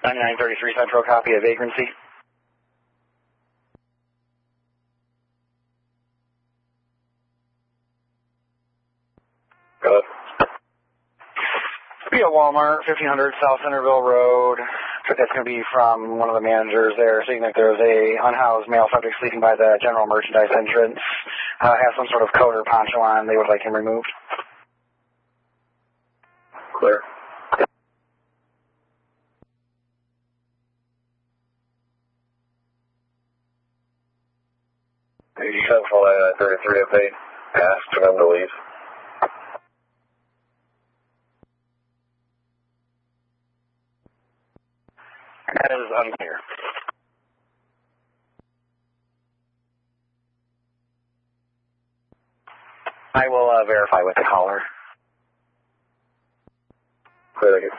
9933 Central, copy a vagrancy. Go ahead. Be a Walmart, 1500 South Centerville Road. That's going to be from one of the managers there, seeing that there's a unhoused male subject sleeping by the general merchandise entrance. Has some sort of coat or poncho on. They would like him removed. Clear. 33 update. Asked for them to leave. That is unclear. I will verify with the caller. Clear, thank you.